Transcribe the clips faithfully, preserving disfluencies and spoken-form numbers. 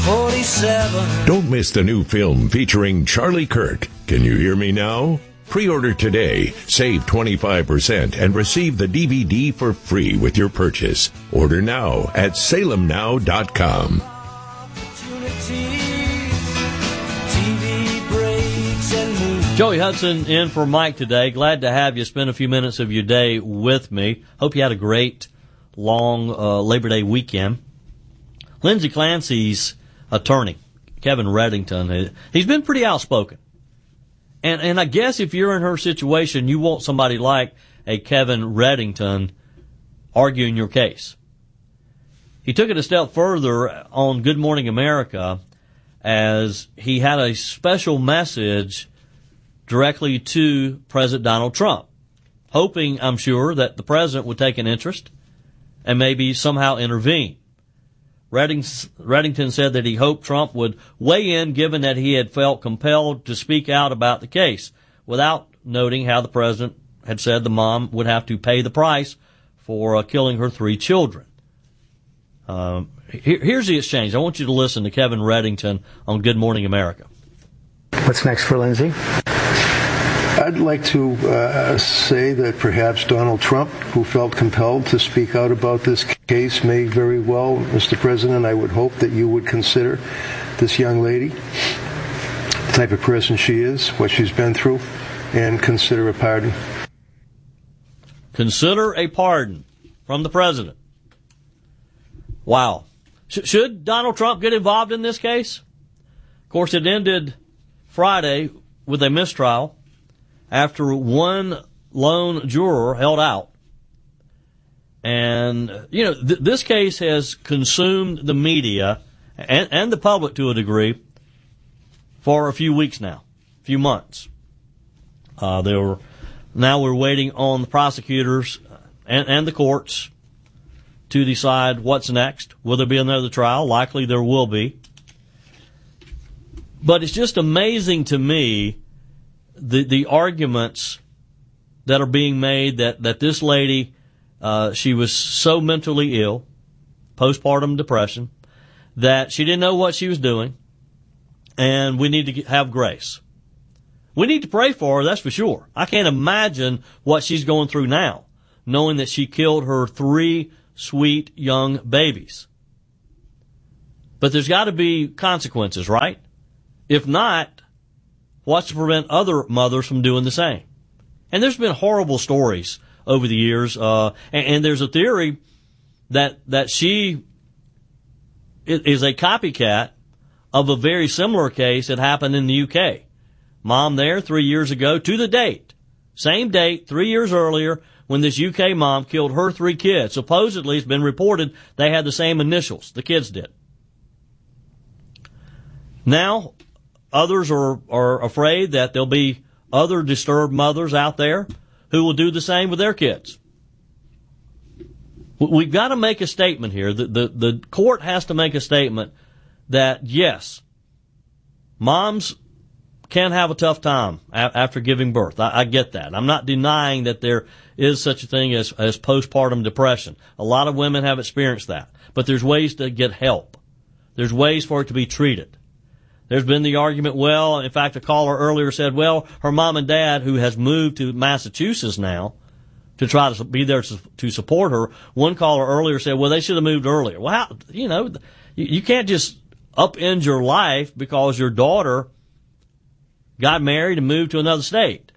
forty-seven. Don't miss the new film featuring Charlie Kirk. Can you hear me now? Pre-order today, save twenty-five percent, and receive the D V D for free with your purchase. Order now at salem now dot com. Joey Hudson in for Mike today. Glad to have you spend a few minutes of your day with me. Hope you had a great, long uh, Labor Day weekend. Lindsay Clancy's attorney, Kevin Reddington, he's been pretty outspoken. And and I guess if you're in her situation, you want somebody like a Kevin Reddington arguing your case. He took it a step further on Good Morning America as he had a special message directly to President Donald Trump, hoping, I'm sure, that the president would take an interest and maybe somehow intervene. Reddington said that he hoped Trump would weigh in, given that he had felt compelled to speak out about the case, without noting how the president had said the mom would have to pay the price for uh, killing her three children. Um, here, here's the exchange. I want you to listen to Kevin Reddington on Good Morning America. What's next for Lindsay? I'd like to uh, say that perhaps Donald Trump, who felt compelled to speak out about this case, may very well, Mister President, I would hope that you would consider this young lady, the type of person she is, what she's been through, and consider a pardon. Consider a pardon from the president. Wow. Sh- should Donald Trump get involved in this case? Of course, it ended Friday with a mistrial after one lone juror held out. And, you know, th- this case has consumed the media and, and the public to a degree for a few weeks now, a few months. Uh, they were, now we're waiting on the prosecutors and, and the courts to decide what's next. Will there be another trial? Likely there will be. But it's just amazing to me the the arguments that are being made that, that this lady, uh, she was so mentally ill, postpartum depression, that she didn't know what she was doing, and we need to have grace. We need to pray for her, that's for sure. I can't imagine what she's going through now, knowing that she killed her three sweet young babies. But there's got to be consequences, right? If not, what's to prevent other mothers from doing the same? And there's been horrible stories over the years, uh, and, and there's a theory that that she is a copycat of a very similar case that happened in the U K. Mom there three years ago, to the date, same date, three years earlier, when this U K mom killed her three kids. Supposedly, it's been reported they had the same initials, the kids did. Now, others are, are afraid that there'll be other disturbed mothers out there who will do the same with their kids. We've got to make a statement here. The, the, the court has to make a statement that, yes, moms can have a tough time a- after giving birth. I, I get that. I'm not denying that there is such a thing as, as postpartum depression. A lot of women have experienced that. But there's ways to get help. There's ways for it to be treated. There's been the argument, well, in fact, a caller earlier said, well, her mom and dad, who has moved to Massachusetts now to try to be there to support her, one caller earlier said, well, they should have moved earlier. Well, how, you know, you can't just upend your life because your daughter got married and moved to another state.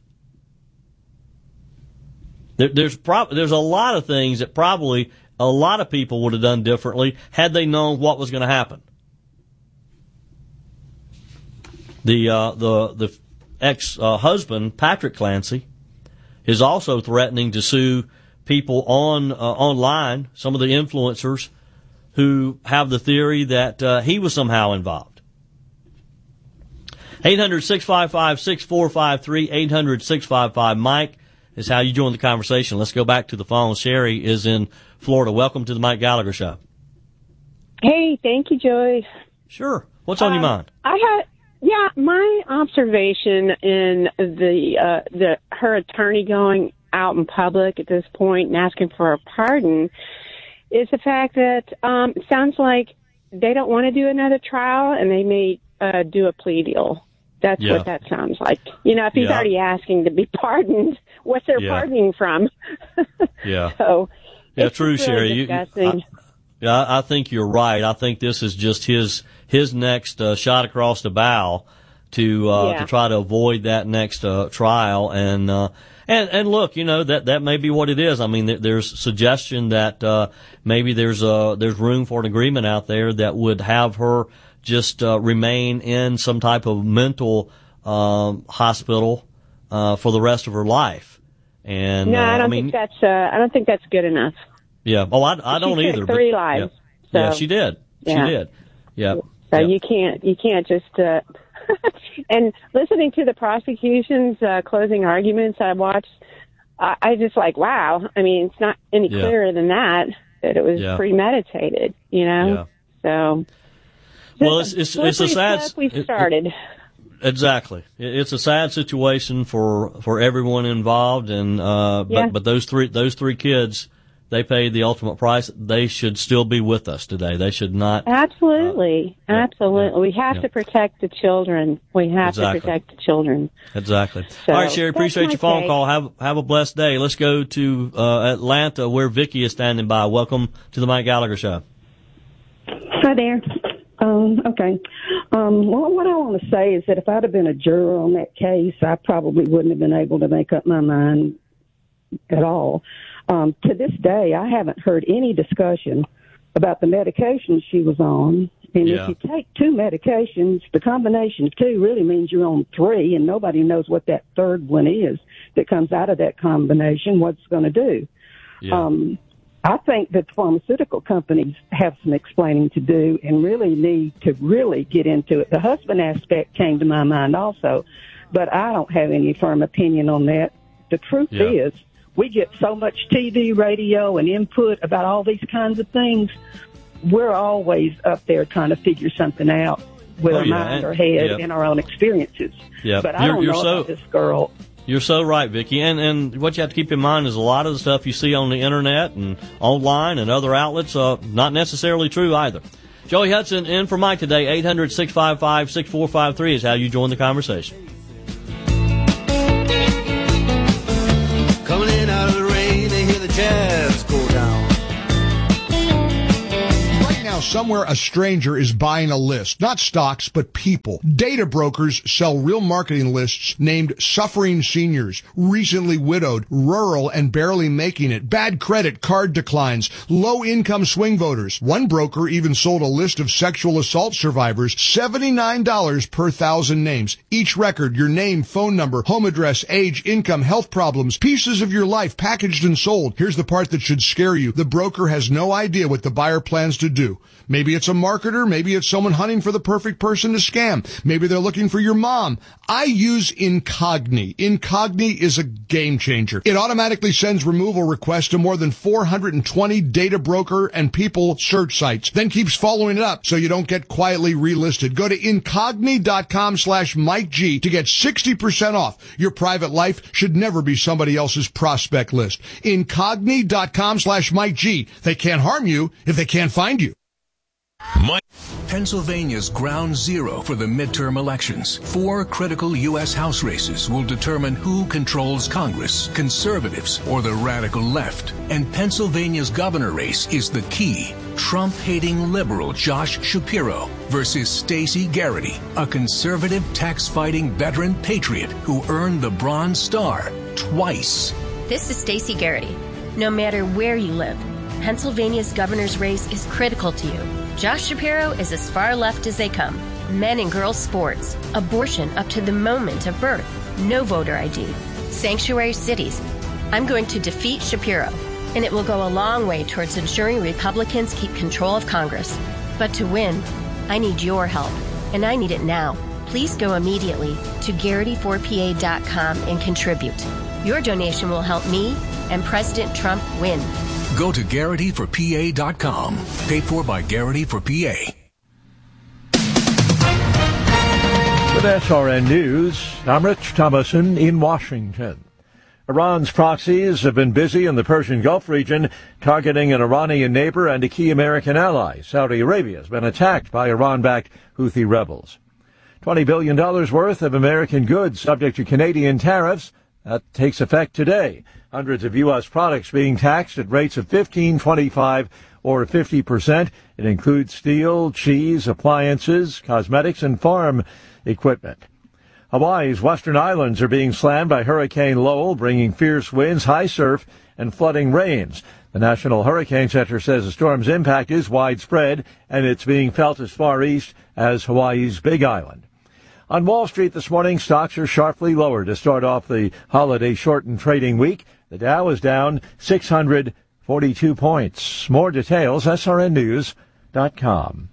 There, there's prob- there's a lot of things that probably a lot of people would have done differently had they known what was going to happen. The uh, the the ex-husband, uh, Patrick Clancy, is also threatening to sue people on uh, online, some of the influencers who have the theory that uh, he was somehow involved. eight hundred, six five five, six four five three, eight hundred, six five five, Mike is how you join the conversation. Let's go back to the phone. Sherry is in Florida. Welcome to the Mike Gallagher Show. Hey, thank you, Joey. Sure. What's on uh, your mind? I had, yeah, my observation in the uh, the her attorney going out in public at this point and asking for a pardon is the fact that um, it sounds like they don't want to do another trial, and they may uh, do a plea deal. That's yeah. what that sounds like. You know, if he's yeah. already asking to be pardoned, what's there yeah. pardoning from? yeah. So, yeah, it's true, really Sherry. You, I, yeah, I think you're right. I think this is just his his next uh, shot across the bow to uh, yeah. to try to avoid that next uh, trial. And uh, and and look, you know, that that may be what it is. I mean, there, there's suggestion that uh, maybe there's a there's room for an agreement out there that would have her just uh, remain in some type of mental um, hospital uh, for the rest of her life. And no, uh, I don't I mean, think that's uh, I don't think that's good enough. Yeah. Oh, I, I don't she either. Took three but, lives. Yeah. So, yeah, she did. yeah. She did. Yeah. So yeah. you can't you can't just. Uh, and listening to the prosecution's uh, closing arguments, I watched. I, I just like, wow. I mean, it's not any Yeah. clearer than that that it was Yeah. premeditated. You know. Yeah. So. Well, it's it's, it's a sad. We've it, started. It, exactly. It, it's a sad situation for for everyone involved, and uh, Yeah. but but those three those three kids, they paid the ultimate price. They should still be with us today. They should not. Absolutely. Uh, yeah, Absolutely. yeah, we have yeah. to protect the children. We have Exactly. to protect the children. Exactly. So, All right, Sherry, that's appreciate my your phone take. call. Have have a blessed day. Let's go to uh, Atlanta, where Vicky is standing by. Welcome to the Mike Gallagher Show. Hi there. Um, okay. Um, well, what I want to say is that if I'd have been a juror on that case, I probably wouldn't have been able to make up my mind at all. Um, to this day, I haven't heard any discussion about the medication she was on. And Yeah. if you take two medications, the combination of two really means you're on three, and nobody knows what that third one is that comes out of that combination, what's going to do. Yeah. Um, I think that pharmaceutical companies have some explaining to do and really need to really get into it. The husband aspect came to my mind also, but I don't have any firm opinion on that. The truth Yeah. is, we get so much T V, radio, and input about all these kinds of things. We're always up there trying to figure something out with Oh, our yeah. mind, And- our head, yeah. and our own experiences. Yeah. But I You're- don't you're know so- about this girl. You're so right, Vicky. And and what you have to keep in mind is a lot of the stuff you see on the internet and online and other outlets, uh, not necessarily true either. Joey Hudson in for Mike today. eight hundred, six five five, six four five three is how you join the conversation. Coming in out of the rain, they hear the jazz go down. Right now, somewhere a stranger is buying a list, not stocks, but people. Data brokers sell real marketing lists named suffering seniors, recently widowed, rural and barely making it, bad credit, card declines, low-income swing voters. One broker even sold a list of sexual assault survivors, seventy-nine dollars per thousand names. Each record, your name, phone number, home address, age, income, health problems, pieces of your life packaged and sold. Here's the part that should scare you. The broker has no idea what the buyer plans to do. Maybe it's a marketer. Maybe it's someone hunting for the perfect person to scam. Maybe they're looking for your mom. I use Incogni. Incogni is a game changer. It automatically sends removal requests to more than four hundred twenty data broker and people search sites, then keeps following it up so you don't get quietly relisted. Go to Incogni.com slash Mike G to get sixty percent off. Your private life should never be somebody else's prospect list. Incogni.com slash Mike G. They can't harm you if they can't find you. Mike. Pennsylvania's ground zero for the midterm elections. Four critical U S House races will determine who controls Congress, conservatives or the radical left. And Pennsylvania's governor race is the key. Trump-hating liberal Josh Shapiro versus Stacey Garrity, a conservative tax-fighting veteran patriot who earned the Bronze Star twice. This is Stacey Garrity. No matter where you live, Pennsylvania's governor's race is critical to you. Josh Shapiro is as far left as they come. Men and girls sports, abortion up to the moment of birth, no voter I D, sanctuary cities. I'm going to defeat Shapiro, and it will go a long way towards ensuring Republicans keep control of Congress. But to win, I need your help, and I need it now. Please go immediately to Garrity four P A dot com and contribute. Your donation will help me and President Trump win. Go to Garrity for P A dot com. Paid for by Garrity for P A. With S R N News, I'm Rich Thomason in Washington. Iran's proxies have been busy in the Persian Gulf region, targeting an Iranian neighbor and a key American ally. Saudi Arabia has been attacked by Iran-backed Houthi rebels. twenty billion dollars worth of American goods subject to Canadian tariffs. That takes effect today. Hundreds of U S products being taxed at rates of fifteen, twenty-five, or fifty percent. It includes steel, cheese, appliances, cosmetics, and farm equipment. Hawaii's western islands are being slammed by Hurricane Lowell, bringing fierce winds, high surf, and flooding rains. The National Hurricane Center says the storm's impact is widespread, and it's being felt as far east as Hawaii's Big Island. On Wall Street this morning, stocks are sharply lower to start off the holiday-shortened trading week. The Dow is down six hundred forty-two points. More details, S R N news dot com.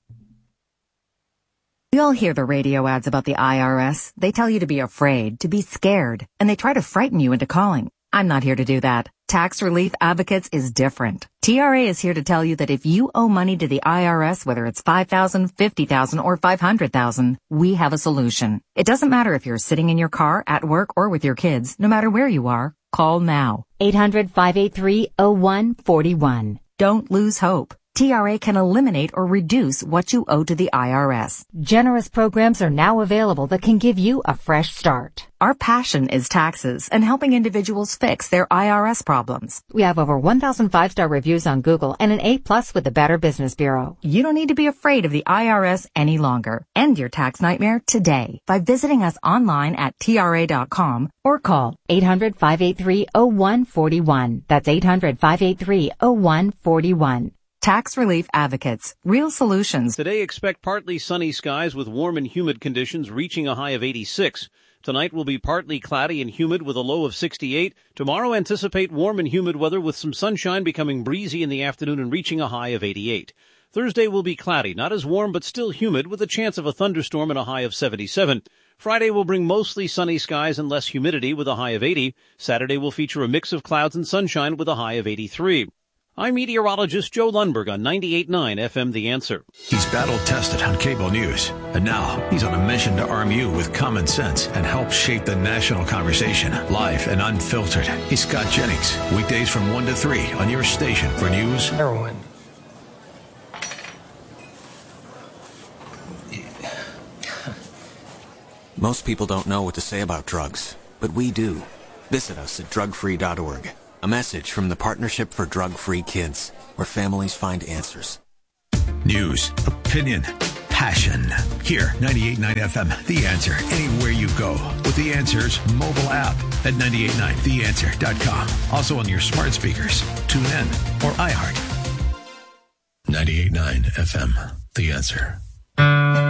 We all hear the radio ads about the I R S. They tell you to be afraid, to be scared, and they try to frighten you into calling. I'm not here to do that. Tax Relief Advocates is different. T R A is here to tell you that if you owe money to the I R S, whether it's five thousand dollars, fifty thousand dollars, or five hundred thousand dollars, we have a solution. It doesn't matter if you're sitting in your car, at work, or with your kids. No matter where you are, call now. eight hundred, five eight three, oh one four one. Don't lose hope. T R A can eliminate or reduce what you owe to the I R S. Generous programs are now available that can give you a fresh start. Our passion is taxes and helping individuals fix their I R S problems. We have over one thousand five-star reviews on Google and an A plus with the Better Business Bureau. You don't need to be afraid of the I R S any longer. End your tax nightmare today by visiting us online at T R A dot com or call eight hundred, five eight three, oh one four one. That's eight hundred, five eight three, oh one four one. Tax Relief Advocates. Real solutions. Today, expect partly sunny skies with warm and humid conditions reaching a high of eighty-six. Tonight will be partly cloudy and humid with a low of sixty-eight. Tomorrow, anticipate warm and humid weather with some sunshine becoming breezy in the afternoon and reaching a high of eighty-eight. Thursday will be cloudy, not as warm but still humid with a chance of a thunderstorm and a high of seventy-seven. Friday will bring mostly sunny skies and less humidity with a high of eighty. Saturday will feature a mix of clouds and sunshine with a high of eighty-three. I'm meteorologist Joe Lundberg on ninety-eight point nine F M The Answer. He's battle-tested on cable news, and now he's on a mission to arm you with common sense and help shape the national conversation, live and unfiltered. He's Scott Jennings, weekdays from one to three on your station for news. Heroin. Most people don't know what to say about drugs, but we do. Visit us at drug free dot org. A message from the Partnership for Drug-Free Kids, where families find answers. News, opinion, passion. Here, ninety-eight point nine F M, The Answer. Anywhere you go with The Answer's mobile app at ninety-eight point nine the answer dot com. Also on your smart speakers, TuneIn, or iHeart. ninety-eight point nine F M, The Answer.